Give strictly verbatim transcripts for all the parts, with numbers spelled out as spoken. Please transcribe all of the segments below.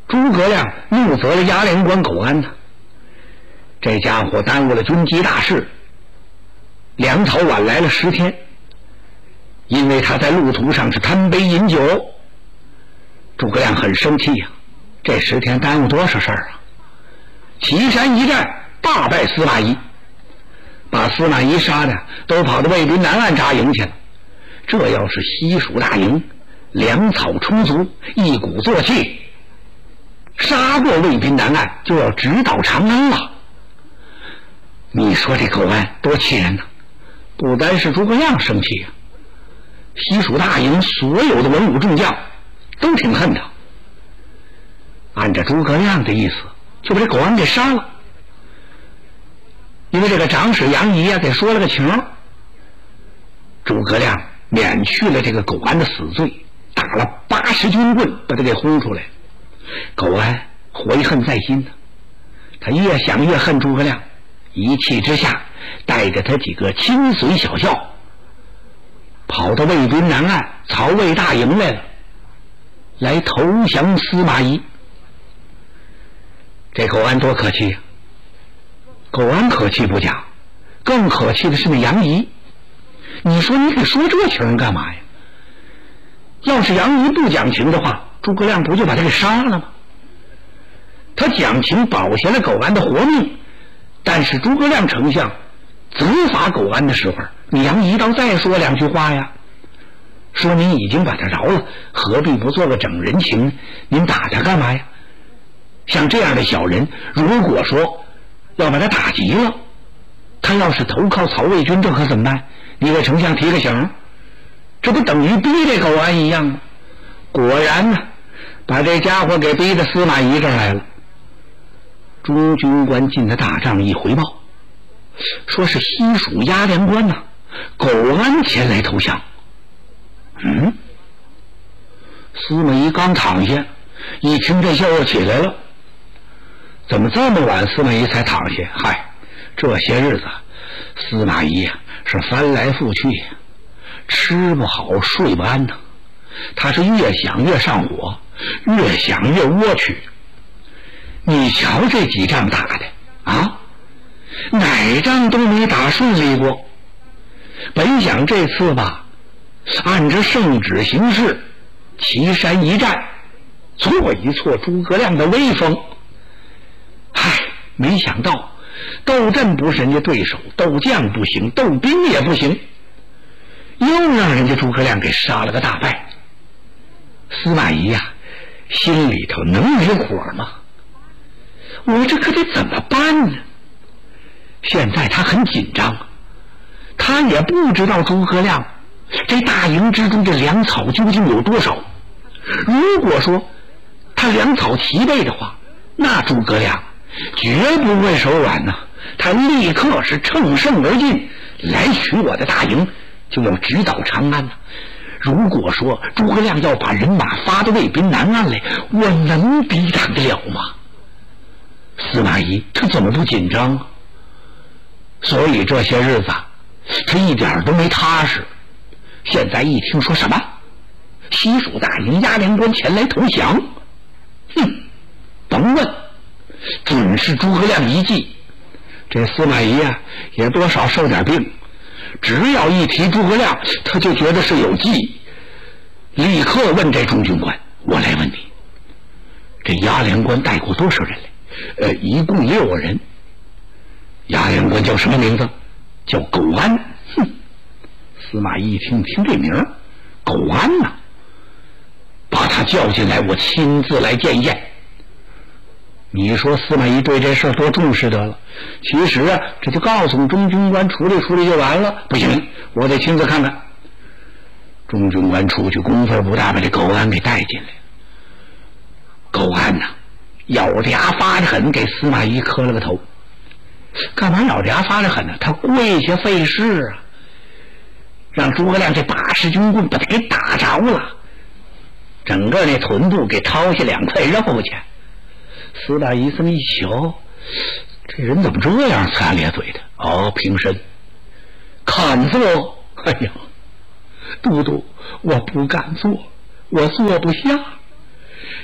诸葛亮怒责了押连官苟安呢，这家伙耽误了军机大事，粮草晚来了十天，因为他在路途上是贪杯饮酒。诸葛亮很生气呀、啊，这十天耽误多少事儿啊！岐山一战大败司马懿，把司马懿杀的都跑到渭滨南岸扎营去了。这要是西蜀大营，粮草充足，一鼓作气，杀过渭滨南岸，就要直捣长安了。你说这苟安多气人呢！不单是诸葛亮生气啊，西蜀大营所有的文武众将都挺恨他。按照诸葛亮的意思，就把这苟安给杀了。因为这个长史杨仪啊，给说了个情，诸葛亮免去了这个苟安的死罪，打了八十军棍把他给轰出来。苟安悔恨在心呢，他越想越恨诸葛亮，一气之下带着他几个亲随小校跑到渭滨南岸曹魏大营来了，来投降司马懿。这苟安多可气啊！苟安可气不假，更可气的是那杨仪。你说你给说这情干嘛呀？要是杨仪不讲情的话，诸葛亮不就把他给杀了吗？他讲情保下了苟安的活命，但是诸葛亮丞相责罚苟安的时候，你杨仪倒再说两句话呀，说您已经把他饶了，何必不做个整人情？您打他干嘛呀？像这样的小人，如果说要把他打急了，他要是投靠曹魏军，这可怎么办？你给丞相提个醒，这不等于逼这苟安一样吗？果然呢，把这家伙给逼到司马懿这儿来了。中军官进了大帐一回报，说是西蜀押连官呐、啊，苟安前来投降。嗯，司马懿刚躺下，一听这笑又起来了。怎么这么晚司马懿才躺下？嗨，这些日子司马懿呀、啊、是翻来覆去，吃不好睡不安呐。他是越想越上火，越想越窝屈。你瞧这几仗打的啊，哪仗都没打顺利过。本想这次吧，按着圣旨行事，岐山一战挫一挫诸葛亮的威风。唉，没想到斗阵不是人家对手，斗将不行，斗兵也不行，又让人家诸葛亮给杀了个大败。司马懿呀、啊，心里头能没火吗？我这可得怎么办呢？现在他很紧张，他也不知道诸葛亮这大营之中的粮草究竟有多少。如果说他粮草齐备的话，那诸葛亮绝不会手软呐、啊！他立刻是乘胜而进，来取我的大营，就要直捣长安了。如果说诸葛亮要把人马发到渭滨南岸来，我能抵挡得了吗？司马懿他怎么不紧张啊？所以这些日子他一点都没踏实。现在一听说什么西蜀大营押连官前来投降，哼，甭问，准是诸葛亮一计。这司马懿啊也多少受点病，只要一提诸葛亮，他就觉得是有计，立刻问这中军官：我来问你，这押连官带过多少人来？呃，一共六个人。押连官叫什么名字？叫苟安。哼，司马懿一听，听这名，苟安呐、啊，把他叫进来，我亲自来见一见。你说司马懿对这事多重视得了？其实啊，这就告诉中军官处理处理就完了。不行，我得亲自看看。中军官出去功夫不大，把这苟安给带进来。苟安呐、啊，咬着牙发着狠，给司马懿磕了个头。干嘛咬着牙发着狠呢？他跪下费事啊，让诸葛亮这八十军棍把他给打着了，整个那臀部给掏下两块肉去。司马懿这么一瞧，这人怎么这样呲牙咧嘴的？哦，平身，看坐。哎呀，都督，我不敢坐，我坐不下。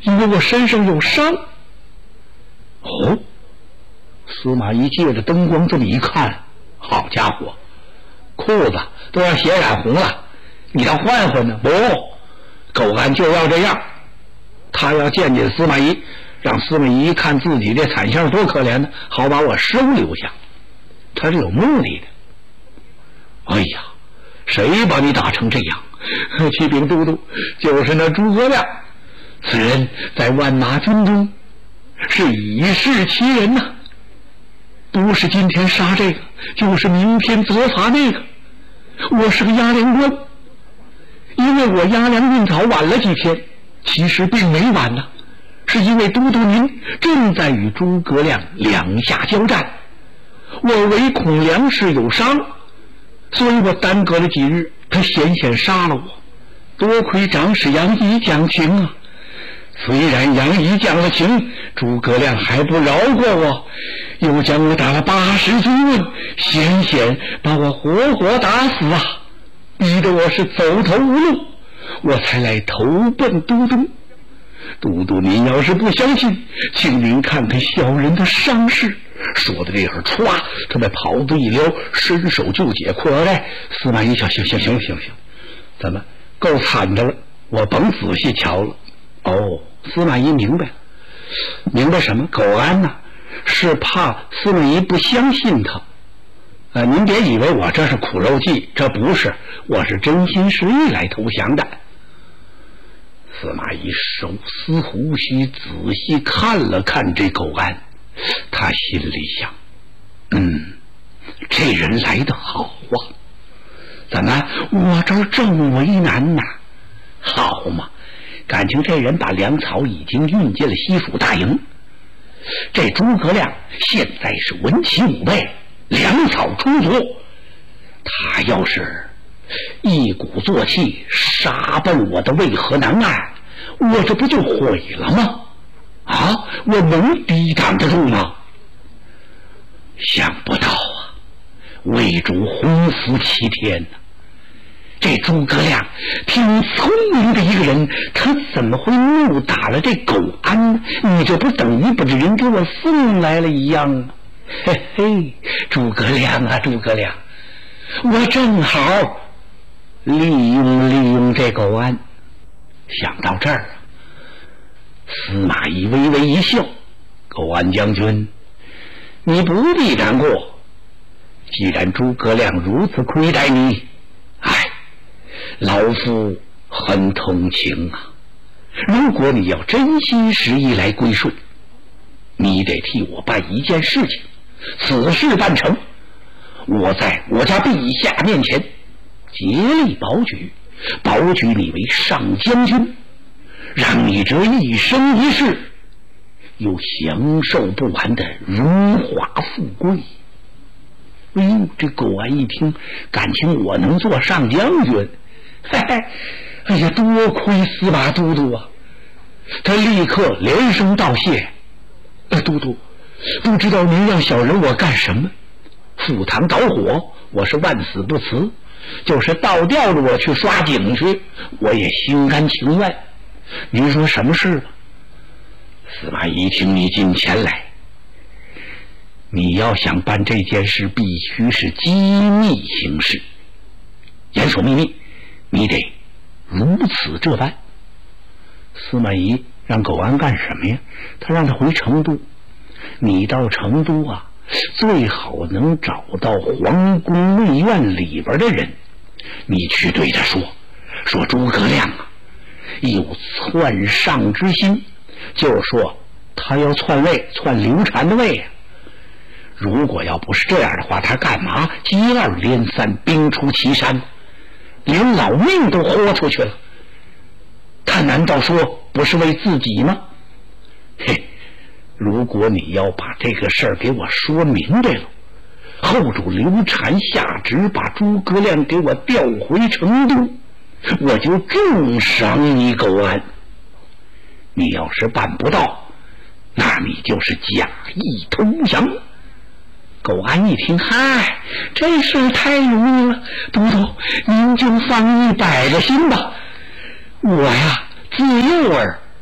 因为我身上有伤。哦，司马懿借着灯光这么一看，好家伙，裤子都让血染红了，你倒换换呢？不，狗安就要这样，他要见见司马懿，让司马懿看自己这惨相多可怜呢，好把我收留下，他是有目的的。哎呀，谁把你打成这样？启禀都督，就是那诸葛亮，此人在万马军中是以势欺人呐、啊，不是今天杀这个，就是明天责罚那个。我是个押粮官，因为我押粮运草晚了几天，其实并没晚呢，是因为都督您正在与诸葛亮两下交战，我唯恐粮食有伤，所以我耽搁了几日，他险险杀了我。多亏长史杨仪讲情啊！虽然杨仪讲了情，诸葛亮还不饶过我，又将我打了八十军棍，险险把我活活打死啊！逼得我是走投无路，我才来投奔都督。都督您要是不相信，请您看看小人的伤势。说的这会儿，歘，他把袍子一撩，伸手就解裤腰带。司马懿想，行行行行行，怎么够惨的了？我甭仔细瞧了。哦，司马懿明白了，明白什么？苟安呐，是怕司马懿不相信他。呃，您别以为我这是苦肉计，这不是，我是真心实意来投降的。司马懿手撕胡须，仔细看了看这苟安，他心里想：嗯，这人来得好啊！怎么，我这儿正为难呐？好嘛，感情这人把粮草已经运进了西蜀大营，这诸葛亮现在是文旗武备，粮草充足，他要是一鼓作气杀奔我的渭河南岸，我这不就毁了吗？啊，我能抵挡得住吗？想不到啊，魏主洪福齐天呢、啊！这诸葛亮挺聪明的一个人，他怎么会怒打了这苟安呢？你这不等于把这人给我送来了一样啊！嘿嘿，诸葛亮啊，诸葛亮，我正好利用利用这苟安。想到这儿啊，司马懿微微一笑：“苟安将军，你不必难过。既然诸葛亮如此亏待你，哎，老夫很同情啊。如果你要真心实意来归顺，你得替我办一件事情。此事办成，我在我家陛下面前竭力保举，保举你为上将军，让你这一生一世有享受不完的荣华富贵。哎呦，这苟安一听，感情我能做上将军，嘿嘿，哎呀，多亏司马都督啊！他立刻连声道谢。呃，都督，不知道您让小人我干什么？赴汤蹈火，我是万死不辞；就是倒吊着我去刷井去，我也心甘情愿。您说什么事吧？司马懿请你近前来，你要想办这件事，必须是机密行事，严守秘密，你得如此这般。司马懿让苟安干什么呀？他让他回成都。你到成都啊，最好能找到皇宫内院里边的人，你去对他说，说诸葛亮啊有篡上之心，就是说他要篡位，篡刘禅的位啊。如果要不是这样的话，他干嘛接二连三兵出祁山，连老命都豁出去了？他难道说不是为自己吗？嘿，如果你要把这个事儿给我说明白了，后主刘禅下旨把诸葛亮给我调回成都，我就重赏你苟安。你要是办不到，那你就是假意投降。苟安一听，嗨，这事太容易了，都督您就放一百个心吧。我呀，自幼儿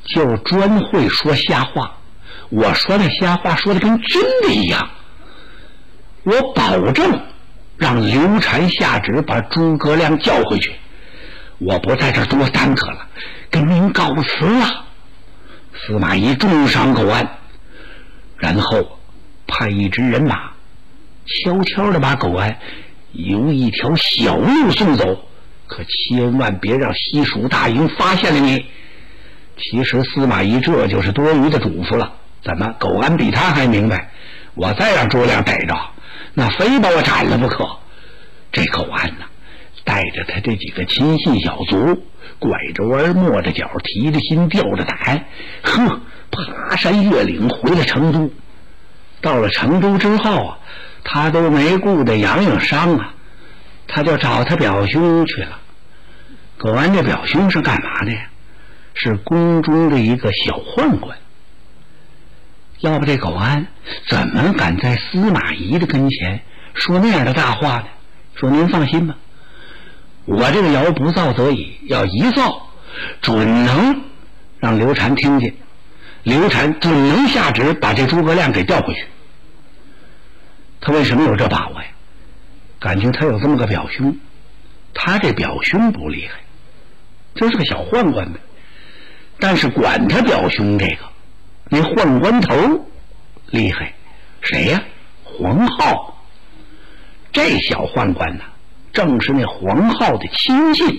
就专会说瞎话。我说那瞎话说的跟真的一样，我保证让刘禅下旨把诸葛亮叫回去，我不在这儿多耽搁了，跟您告辞了。司马懿重赏苟安，然后派一支人马悄悄地把苟安由一条小路送走，可千万别让西蜀大营发现了你。其实司马懿这就是多余的嘱咐了，怎么苟安比他还明白？我再让诸葛亮逮着，那非把我斩了不可。这苟安呢，带着他这几个亲信小卒，拐着弯抹着脚，提着心吊着胆，呵，爬山越岭回了成都。到了成都之后啊，他都没顾得养养伤啊，他就找他表兄去了。苟安这表兄是干嘛的呀？是宫中的一个小宦官。要不这苟安怎么敢在司马懿的跟前说那样的大话呢？说您放心吧，我这个谣不造则已，要一造准能让刘禅听见，刘禅准能下旨把这诸葛亮给调回去。他为什么有这把握呀？感情他有这么个表兄，他这表兄不厉害，就是个小宦官呗。但是管他表兄这个，那宦官头厉害，谁呀？黄皓。这小宦官呢，正是那黄皓的亲信。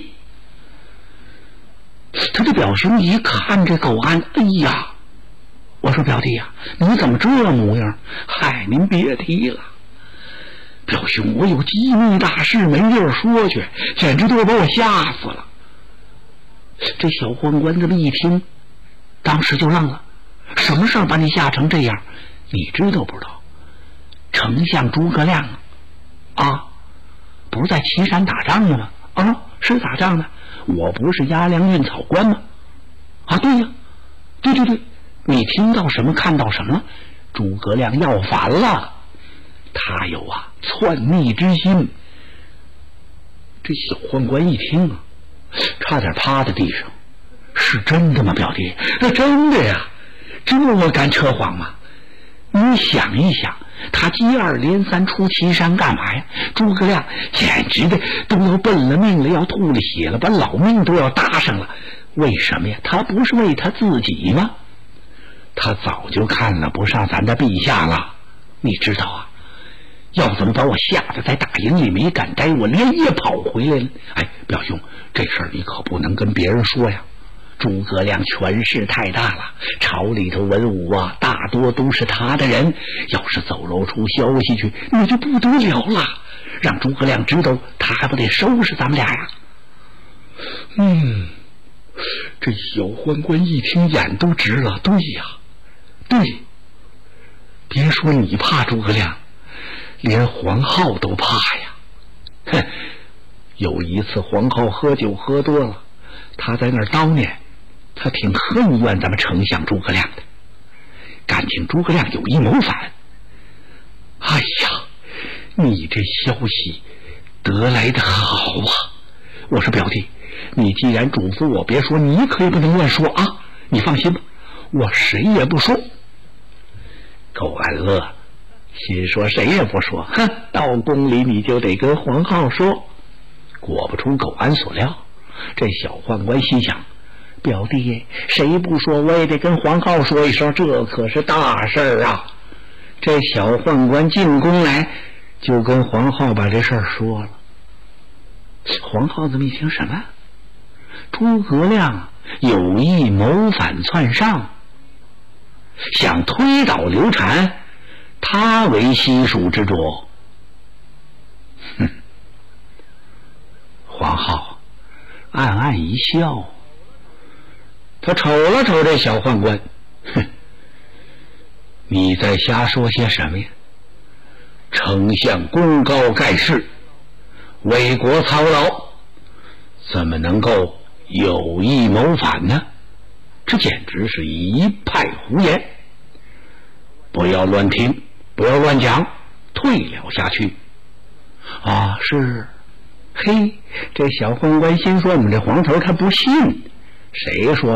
他这表兄一看这苟安，哎呀，我说表弟呀、啊，你怎么这模样？嗨，您别提了，表兄，我有机密大事没地儿说去，简直都把我吓死了。这小宦官这么一听，当时就愣了，什么事儿把你吓成这样？你知道不知道？丞相诸葛亮啊，不是在岐山打仗呢吗？啊，是打仗呢。我不是押粮运草官吗？啊，对呀，对对对，你听到什么看到什么？诸葛亮要反了，他有啊篡逆之心。这小宦官一听啊，差点趴在地上。是真的吗，表弟？那真的呀，这么敢扯谎吗？你想一想，他接二连三出岐山干嘛呀？诸葛亮简直的都要奔了命了，要吐了血了，把老命都要搭上了。为什么呀？他不是为他自己吗？他早就看了不上咱的陛下了。你知道啊，要怎么把我吓得在大营里没敢待，我连夜跑回来了。哎，表兄，这事儿你可不能跟别人说呀。诸葛亮权势太大了，朝里头文武啊，大多都是他的人，要是走漏出消息去，那就不得了了。让诸葛亮知道，他还不得收拾咱们俩呀？嗯，这小宦官一听眼都直了。对呀，对，别说你怕诸葛亮，连黄皓都怕呀。哼，有一次黄皓喝酒喝多了，他在那儿叨念，他挺恨怨咱们丞相诸葛亮的，感情诸葛亮有意谋反。哎呀，你这消息得来的好啊！我说表弟，你既然嘱咐我别说，你可以不能乱说啊！你放心吧，我谁也不说。苟安乐心说谁也不说，哼，到宫里你就得跟黄皓说。果不出苟安所料，这小宦官心想，表弟谁不说我也得跟黄皓说一声，这可是大事儿啊。这小宦官进宫来就跟黄皓把这事儿说了。黄皓这么一听，什么？诸葛亮有意谋反篡上，想推倒刘禅，他为西蜀之主。哼！黄皓暗暗一笑，他瞅了瞅这小宦官，哼，你在瞎说些什么呀？丞相功高盖世，为国操劳，怎么能够有意谋反呢？这简直是一派胡言！不要乱听，不要乱讲，退了下去。啊，是。嘿，这小宦官心说，我们这黄头他不信，谁说